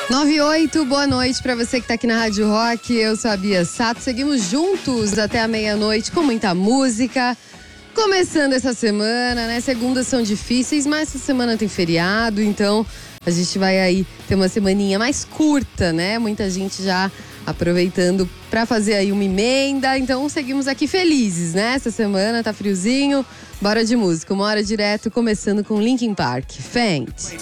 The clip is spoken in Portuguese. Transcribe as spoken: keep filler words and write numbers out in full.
nove e oito, boa noite pra você que tá aqui na Rádio Rock. Eu sou a Bia Sato. Seguimos juntos até a meia-noite com muita música. Começando essa semana, né? Segundas são difíceis, mas essa semana tem feriado, então a gente vai aí ter uma semaninha mais curta, né? Muita gente já aproveitando pra fazer aí uma emenda. Então seguimos aqui felizes, né? Essa semana tá friozinho. Bora de música, uma hora direto, começando com Linkin Park, Faint.